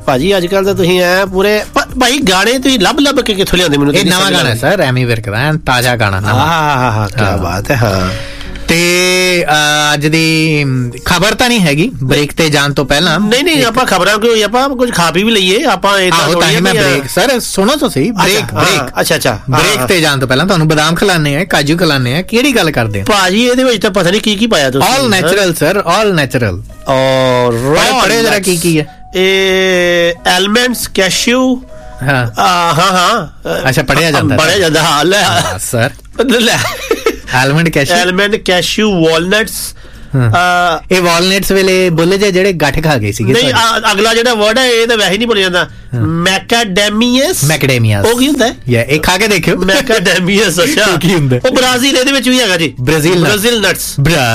ਭਾਜੀ ਅੱਜ ਕੱਲ ਤਾਂ ਤੁਸੀਂ ਐ ਪੂਰੇ ਭਾਈ ਗਾਣੇ ਤੁਸੀਂ ਲੱਭ ਕੇ ਕਿੱਥੋਂ ਲਿਆਉਂਦੇ ਮੈਨੂੰ? ਇਹ ਨਵਾਂ ਗਾਣਾ ਸਰ, ਐਮੀ ਵਿਰਕ ਦਾ, ਤਾਜ਼ਾ ਗਾਣਾ। ਹਾਂ ਕੀ ਬਾਤ ਹੈ। ਹਾਂ ਤੇ ਅੱਜ ਦੀ ਖਬਰ ਤਾਂ ਨਹੀਂ ਹੈਗੀ ਬ੍ਰੇਕ ਤੇ ਜਾਣ ਤੋਂ ਪਹਿਲਾਂ। ਨਹੀਂ ਆਪਾਂ ਖਬਰਾਂ ਕਿਉਂ, ਆਪਾਂ ਕੁਝ ਖਾ ਪੀ ਵੀ ਲਈਏ ਆਪਾਂ। ਮੈਂ ਬ੍ਰੇਕ ਸਰ ਸੁਣੋ ਤੁਸੀਂ, ਬ੍ਰੇਕ ਅੱਛਾ ਬ੍ਰੇਕ ਤੇ ਜਾਣ ਤੋਂ ਪਹਿਲਾਂ ਤੁਹਾਨੂੰ ਬਦਾਮ ਖਿਲਾਣੇ ਆ, ਕਾਜੂ ਖਿਲਾਣੇ ਆ, ਕਿਹੜੀ ਗੱਲ ਕਰਦੇ ਆ ਭਾਜੀ? ਇਹਦੇ ਵਿੱਚ ਤਾਂ ਪਤਾ ਨਹੀਂ ਕੀ ਪਾਇਆ ਤੁਸੀਂ। ਆਲ ਨੈਚੁਰਲ ਸਰ, ਆਲ ਨੈਚੁਰਲ। ਔਰ ਪੜ੍ਹੇ ਜਰਾ ਕੀ ਹੈ ਇਹ? Almonds, cashew. ਹਾਂ ਅੱਛਾ ਪੜਿਆ ਜਾਂਦਾ। ਹਾਂ ਲੈ ਸਰ, ਲੈ ਐਲਮੰਡ ਕੈਸ਼ਿਊ, ਵਾਲਨਟਸ। ਇਹ ਵਾਲਨਟਸ ਵੇਲੇ ਬੋਲੇ ਜਿਹੜੇ ਗੱਠ ਖਾ ਗਏ ਸੀਗੇ। ਨਹੀਂ ਅਗਲਾ ਜਿਹੜਾ ਵਰਡ ਹੈ ਇਹ ਤਾਂ ਵੈਸੇ ਨਹੀਂ ਬੋਲਿਆ ਜਾਂਦਾ। ਮੈਕਾਡੈਮੀਅਸ ਉਹ ਕੀ ਹੁੰਦਾ? ਇਹ ਖਾ ਕੇ ਦੇਖਿਓ, ਮੈਕਾਡੈਮੀਅਸ। ਅੱਛਾ ਕੀ ਹੁੰਦਾ? ਉਹ ਬ੍ਰਾਜ਼ੀਲ ਇਹਦੇ ਵਿੱਚ ਵੀ ਹੈਗਾ ਜੀ, ਬ੍ਰਾਜ਼ੀਲ ਨਟਸ।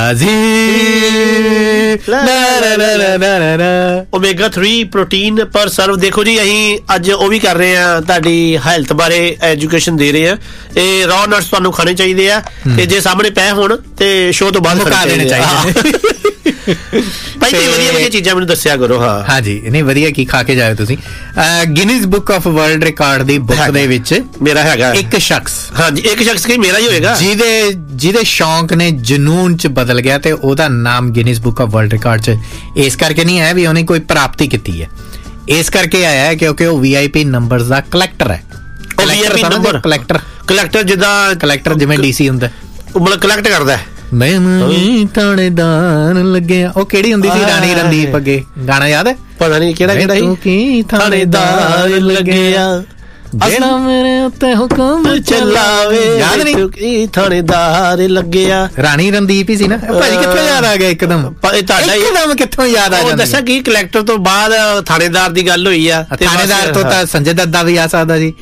ਓਮੇਗਾ 3 ਪ੍ਰੋਟੀਨ ਪਰ ਸਰਵ। ਦੇਖੋ ਜੀ ਅਸੀਂ ਅੱਜ ਉਹ ਵੀ ਕਰ ਰਹੇ ਆ, ਤੁਹਾਡੀ ਹੈਲਥ ਬਾਰੇ ਐਜੂਕੇਸ਼ਨ ਦੇ ਰਹੇ ਆ। ਇਹ ਰॉ ਨਟਸ ਤੁਹਾਨੂੰ ਖਾਣੇ ਚਾਹੀਦੇ ਆ, ਤੇ ਜੇ ਸਾਹਮਣੇ ਪਏ ਹੋਣ ਤੇ ਸ਼ੋਅ ਤੋਂ ਬਾਅਦ ਖਾ ਲੈਣੇ ਚਾਹੀਦੇ। ਵਧੀਆ ਚੀਜ਼ਾਂ ਮੈਨੂੰ ਦੱਸਿਆ ਕਰੋ। ਹਾਂ ਜੀ, ਨਹੀਂ ਵਧੀਆ ਕੀ ਖਾ ਕੇ ਜਾਇਓ ਤੁਸੀਂ। Guinness book of world record the book ਦੇ ਵਿੱਚ ਮੇਰਾ ਹੈਗਾ ਇੱਕ ਸ਼ਖਸ। ਹਾਂਜੀ ਇੱਕ ਸ਼ਖਸ ਕੀ ਮੇਰਾ ਹੀ ਹੋਏਗਾ, ਜਿਹਦੇ ਸ਼ੌਂਕ ਨੇ ਜਨੂਨ ਚ ਬਦਲ ਗਿਆ, ਤੇ ਉਹਦਾ ਨਾਮ Guinness book of world record ਚ ਇਸ ਕਰਕੇ ਨਹੀਂ ਆਇਆ ਵੀ ਉਹਨੇ ਕੋਈ ਪ੍ਰਾਪਤੀ ਕੀਤੀ ਹੈ, ਇਸ ਕਰਕੇ ਆਇਆ ਹੈ ਕਿਉਂਕਿ ਉਹ VIP ਨੰਬਰਸ ਦਾ ਕਲੈਕਟਰ ਹੈ। ਕਲੈਕਟਰ ਜਿਵੇਂ DC ਹੁੰਦਾ, ਉਹ ਮਤਲਬ ਕਲੈਕਟ ਕਰਦਾ ਹੈ। ਮੈਂ ਥਾਣੇਦਾਰ ਲੱਗਿਆ, ਉਹ ਕਿਹੜੀ ਹੁੰਦੀ ਸੀ? ਰਾਣੀ ਰਣਦੀਪ ਅੱਗੇ ਗਾਣਾ ਯਾਦ ਹੈ? ਪਤਾ ਨਹੀਂ ਕਿਹੜਾ ਸੀ। ਥਾਣੇਦਾਰ ਲੱਗਿਆ ਜਿਹੜਾ ਮੇਰੇ ਉੱਤੇ ਹੁਕਮ ਚਲਾਵੇ, ਯਾਦ ਨਹੀਂ? ਥਾਣੇਦਾਰ ਲੱਗਿਆ, ਰਾਣੀ ਰਣਦੀਪ ਹੀ ਸੀ ਨਾ ਭਾਜੀ। ਕਿੱਥੋਂ ਯਾਦ ਆ ਗਿਆ ਇੱਕਦਮ? ਇੱਕਦਮ ਕਿੱਥੋਂ ਯਾਦ ਆ ਜਾਂਦਾ? ਦੱਸਿਆ ਕੀ ਕਲੈਕਟਰ ਤੋਂ ਬਾਅਦ ਥਾਣੇਦਾਰ ਦੀ ਗੱਲ ਹੋਈ ਆ। ਥਾਣੇਦਾਰ ਤੋਂ ਤਾਂ ਸੰਜੇ ਦੱਤ ਦਾ ਵੀ ਆ ਸਕਦਾ ਜੀ।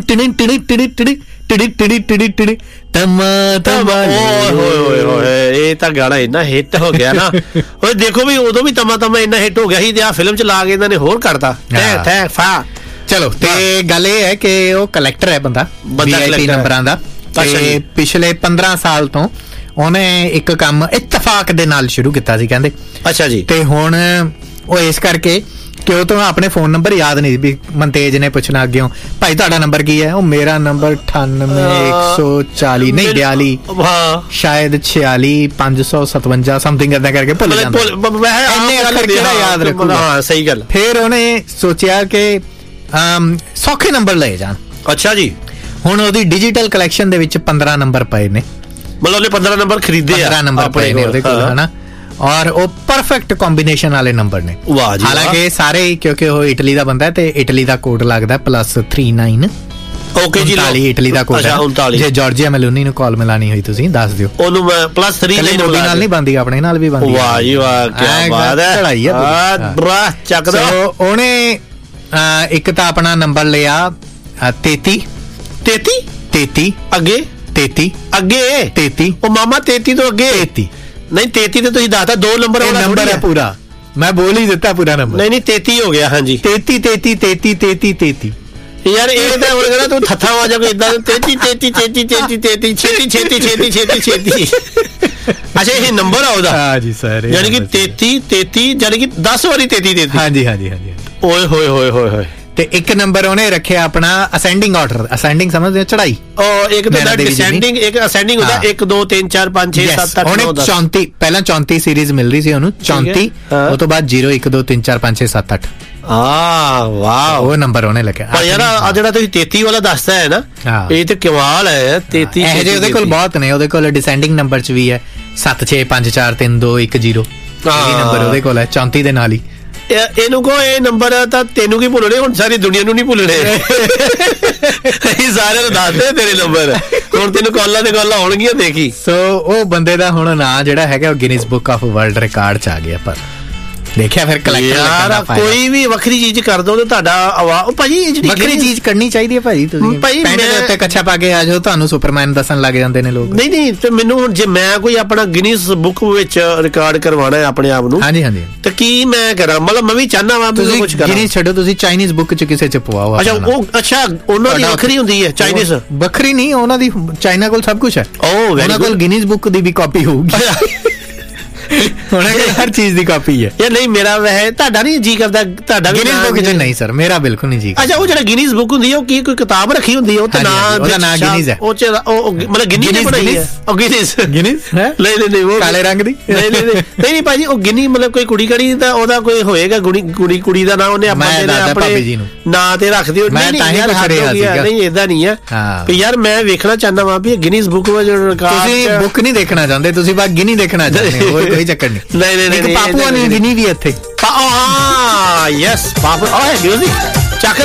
ਇਹ ਤਾਂ ਗਾਣਾ ਇੰਨਾ ਹਿੱਟ ਹੋ ਗਿਆ ਨਾ। ਓਏ ਦੇਖੋ ਵੀ ਉਦੋਂ ਵੀ ਤਮਾ ਇੰਨਾ ਹਿੱਟ ਹੋ ਗਿਆ ਸੀ, ਤੇ ਆਹ ਫਿਲਮ ਚ ਲਾ ਕੇ ਇਹਨਾਂ ਨੇ ਹੋਰ ਕਰਤਾ। ਚਲੋ, ਤੇ ਗੱਲ ਇਹ ਹੈ ਕਿ ਉਹ ਕਲੈਕਟਰ ਹੈ ਬੰਦਾ VIP ਨੰਬਰਾਂ ਦਾ, ਤੇ ਪਿਛਲੇ 15 ਸਾਲ ਤੋਂ ਉਹਨੇ ਇੱਕ ਕੰਮ ਇਤਫਾਕ ਦੇ ਨਾਲ ਸ਼ੁਰੂ ਕੀਤਾ ਸੀ ਕਹਿੰਦੇ। ਅੱਛਾ ਜੀ। ਤੇ ਹੁਣ ਉਹ ਇਸ ਕਰਕੇ ਕਿ ਉਹ ਤੋਂ ਆਪਣੇ ਫੋਨ ਨੰਬਰ ਯਾਦ ਨਹੀਂ ਵੀ ਮਨਤੇਜ ਨੇ ਪੁੱਛਣਾ ਅੱਗਿਓਂ, ਭਾਈ ਤੁਹਾਡਾ ਨੰਬਰ ਕੀ ਹੈ? ਉਹ ਮੇਰਾ ਨੰਬਰ 98140 ਨਹੀਂ 42 ਸ਼ਾਇਦ 46557 ਸਮਥਿੰਗ ਏਦਾਂ ਕਰਕੇ ਭੁੱਲ ਜਾਂਦਾ। ਇੰਨੇ ਅੱਖਰ ਕਿਹੜਾ ਯਾਦ ਰੱਖੂਗਾ? ਸਹੀ ਗੱਲ। ਫਿਰ ਉਹਨੇ ਸੋਚਿਆ ਕਿ ਸੌਖੇ ਨੰਬਰ ਲਏ ਜਾਣ। ਅੱਛਾ ਜੀ। ਹੁਣ ਉਹਦੀ ਡਿਜੀਟਲ ਕਲੈਕਸ਼ਨ ਦੇ ਵਿੱਚ 15 ਨੰਬਰ ਪਏ ਨੇ, ਮਤਲਬ ਉਹਨੇ 15 ਨੰਬਰ ਖਰੀਦੇ ਆ। 15 ਨੰਬਰ ਪਏ ਨੇ ਉਹਦੇ ਕੋਲ, ਹਨਾ। ਔਰ ਉਹ ਪਰਫੈਕਟ ਕੰਬੀਨੇਸ਼ਨ ਵਾਲੇ ਨੰਬਰ ਨੇ। ਹਾਲਾਂਕਿ ਸਾਰੇ ਕਿਉਂਕਿ ਉਹ ਇਟਲੀ ਦਾ ਬੰਦਾ ਹੈ, ਤੇ ਇਟਲੀ ਦਾ ਕੋਡ ਲੱਗਦਾ +39। ਓਕੇ ਜੀ, ਇਟਲੀ ਦਾ ਕੋਡ ਹੈ। ਜੇ ਜਾਰਜੀਆ ਮੈਲੋਨੀ ਨੂੰ ਕਾਲ ਮਿਲਾਣੀ ਹੋਈ ਤੁਸੀਂ ਦੱਸ ਦਿਓ, ਉਹਨੂੰ ਮੈਂ +3 ਨਾਲ ਨਹੀਂ ਬੰਦੀ, ਆਪਣੇ ਨਾਲ ਵੀ ਬੰਦੀ। ਵਾਹ ਜੀ ਵਾਹ, ਕੀ ਬਾਤ ਹੈ। ਚੜਾਈ ਹੈ ਬਰਾ ਚੱਕਦਾ। ਉਹਨੇ ਇੱਕ ਤਾਂ ਆਪਣਾ ਨੰਬਰ ਲਿਆ 33 ਅੱਗੇ 33 ਉਹ ਮਾਮਾ 33 ਤੋਂ ਅੱਗੇ 33 ਨਹੀਂ 33 ਤੇ ਤੁਸੀਂ ਦੱਸਦਾ 2 ਨੰਬਰ ਹੈ ਪੂਰਾ, ਮੈਂ ਬੋਲ ਹੀ ਦਿੱਤਾ ਪੂਰਾ ਨੰਬਰ। ਨਹੀਂ 33 ਹੋ ਗਿਆ। ਹਾਂਜੀ 33 ਯਾਰ ਇਹ ਤਾਂ ਹੁਣ ਕਹਿੰਦਾ ਤੂੰ ਥੱਥਾ ਆ ਜਾ ਕੋਈ ਇਦਾਂ 33 ਛੇਤੀ। ਅੱਛਾ ਇਹ ਨੰਬਰ ਆ ਉਹਦਾ? ਹਾਂ ਜੀ ਸਰ, ਯਾਨੀ ਕਿ 33 ਯਾਨੀ ਕਿ 10 ਵਾਰੀ 33। ਹਾਂਜੀ। ਓਏ ਹੋਏ। ਤੇ ਇੱਕ ਨੰਬਰ ਉਹਨੇ ਰੱਖਿਆ ਆਪਣਾ ਅਸੈਂਡਿੰਗ ਆਰਡਰ। ਅਸੈਂਡਿੰਗ ਸਮਝਦੇ ਹੋ? ਚੜਾਈ। ਉਹ ਇੱਕ ਤਾਂ ਡਿਸੈਂਡਿੰਗ, ਇੱਕ ਅਸੈਂਡਿੰਗ ਹੁੰਦਾ। 1 2 3 4 5 6 7 8 9 10। 34 ਪਹਿਲਾਂ 34 ਸੀਰੀਜ਼ ਮਿਲ ਰਹੀ ਸੀ ਉਹਨੂੰ, 34 ਉਹ ਤੋਂ ਬਾਅਦ 0 1 2 3 4 5 6 7 8। ਵਾਹ, ਉਹ ਨੰਬਰ ਉਹਨੇ ਲਿਖਿਆ। ਪਰ ਯਾਰ ਆ ਜਿਹੜਾ ਤੁਸੀਂ 33 ਵਾਲਾ ਦੱਸਦਾ ਹੈ ਨਾ, ਇਹ ਤੇ ਕਮਾਲ ਹੈ। 33 ਇਹ ਜੇ ਉਹਦੇ ਕੋਲ ਬਹੁਤ ਨੇ। ਉਹਦੇ ਕੋਲ ਡਿਸੈਂਡਿੰਗ ਨੰਬਰ ਚ ਵੀ ਹੈ 7 6 5 4 3 2 1 0। ਇਹ ਨੰਬਰ ਉਹਦੇ ਕੋਲ ਹੈ 34 ਦੇ ਨਾਲ ਹੀ। ਇਹਨੂੰ ਕੋ ਇਹ ਨੰਬਰ ਤਾਂ ਤੈਨੂੰ ਕੀ ਭੁੱਲਣੇ, ਹੁਣ ਸਾਰੀ ਦੁਨੀਆ ਨੂੰ ਨਹੀਂ ਭੁੱਲਣੇ। ਅਸੀਂ ਸਾਰਿਆਂ ਨੂੰ ਦੱਸਦੇ ਤੇਰੇ ਨੰਬਰ, ਹੁਣ ਤੈਨੂੰ ਕਾਲਾਂ ਤੇ ਕਾਲਾਂ ਹੋਣਗੀਆਂ ਦੇਖੀ। ਸੋ ਉਹ ਬੰਦੇ ਦਾ ਹੁਣ ਨਾਂ ਜਿਹੜਾ ਹੈਗਾ ਉਹ Guinness book of world record ਚ ਆ ਗਿਆ। ਪਰ ਦੇਖਿਆ ਫਿਰ ਕਲੈਕਟਰ ਕੋਈ ਵੀ ਵੱਖਰੀ ਚੀਜ਼ ਕਰ ਦੋ ਤੇ ਤੁਹਾਡਾ ਆਵਾਜ਼। ਭਾਜੀ ਵੱਖਰੀ ਚੀਜ਼ ਕਰਨੀ ਚਾਹੀਦੀ ਹੈ ਭਾਜੀ। ਤੁਸੀਂ ਪੈਂਟ ਦੇ ਉੱਤੇ ਕੱਛਾ ਪਾ ਕੇ ਆ ਜਾਓ, ਤੁਹਾਨੂੰ ਸੁਪਰਮੈਨ ਦੱਸਣ ਲੱਗ ਜਾਂਦੇ ਨੇ ਲੋਕ। ਨਹੀਂ ਤੇ ਮੈਨੂੰ ਹੁਣ ਜੇ ਮੈਂ ਕੋਈ ਆਪਣਾ ਗਿਨੀਜ਼ ਬੁੱਕ ਵਿੱਚ ਰਿਕਾਰਡ ਕਰਵਾਉਣਾ ਹੈ ਆਪਣੇ ਆਪ ਨੂੰ, ਹਾਂਜੀ ਤੇ ਕੀ ਮੈਂ ਕਰਾਂ? ਮਤਲਬ ਮੈਂ ਵੀ ਚਾਹਨਾ ਵਾ ਤੁਸੀਂ ਕੁਝ ਕਰਾਂ। ਗਿਨੀਜ਼ ਛੱਡੋ, ਤੁਸੀਂ ਚਾਈਨੀਜ਼ ਬੁੱਕ ਚ ਕਿਸੇ ਚ ਪਵਾਓ। ਅੱਛਾ ਉਹਨਾਂ ਦੀ ਵੱਖਰੀ ਹੁੰਦੀ ਹੈ? ਚਾਈਨੀਜ਼ ਵੱਖਰੀ ਨਹੀਂ, ਉਹਨਾਂ ਦੀ ਚਾਈਨਾ ਕੋਲ ਸਭ ਕੁਝ ਹੈ। ਉਹਨਾਂ ਕੋਲ ਗਿਨੀਜ਼ ਬੁੱਕ ਦੀ ਵੀ ਕਾਪੀ ਹੋਊਗੀ। ਹਰ ਚੀਜ਼ ਦੀ ਕਾਪੀ ਹੈ ਯਾਰ। ਨਹੀਂ ਮੇਰਾ ਵੈਸੇ ਤੁਹਾਡਾ ਨਹੀਂ ਜੀ ਕਰਦਾ, ਤੁਹਾਡਾ ਵੀ ਗਿਨੀਜ਼ ਬੁੱਕ 'ਚ ਨਹੀਂ ਸਰ, ਮੇਰਾ ਬਿਲਕੁਲ ਨਹੀਂ ਜੀ। ਅੱਛਾ, ਉਹ ਜਿਹੜਾ ਗਿਨੀਜ਼ ਬੁੱਕ ਹੁੰਦੀ ਹੈ ਉਹ ਕੀ ਕੋਈ ਕਿਤਾਬ ਰੱਖੀ ਹੁੰਦੀ ਹੈ? ਉਹ ਤੇ ਉਹਦਾ ਨਾਂ ਗਿਨੀਜ਼ ਹੈ। ਉਹ ਚ ਮਤਲਬ ਗਿਨੀ ਨੇ ਬਣਾਈ ਹੈ ਉਹ ਗਿਨੀਜ਼ ਹੈ? ਨਹੀਂ ਉਹ ਕਾਲੇ ਰੰਗ ਦੀ ਨਹੀਂ ਭਾਜੀ, ਉਹ ਗਿਨੀ ਮਤਲਬ ਕੋਈ ਕੁੜੀ ਕੜੀ ਦਾ ਉਹਦਾ ਕੋਈ ਹੋਏਗਾ, ਕੁੜੀ ਦਾ ਨਾਂ ਉਹਨੇ ਆਪਣੇ ਨਾਂ ਤੇ ਰੱਖ ਦਿਓ। ਨਹੀਂ ਏਦਾਂ ਨਹੀਂ ਹੈ ਯਾਰ, ਮੈਂ ਵੇਖਣਾ ਚਾਹੁੰਦਾ ਵਾਂ ਵੀ ਗਿਨੀਜ਼ ਬੁੱਕ ਵਿੱਚ ਤੁਸੀਂ ਬੁੱਕ ਨਹੀਂ ਦੇਖਣਾ ਚਾਹੁੰਦੇ, ਤੁਸੀਂ ਬਸ ਗਿਨੀ ਦੇਖਣਾ ਚਾਹੁੰਦੇ ਹੋ, ਕੋਈ ਚੱਕਰ ਨਹੀਂ। ਨਹੀਂ ਪਾਪੂਆ ਨਿਊ ਗਿਨੀ ਵੀ ਇੱਥੇ। ਯੈਸ ਪਾਪੂਆ ਮਿਊਜ਼ਿਕ ਚੱਕ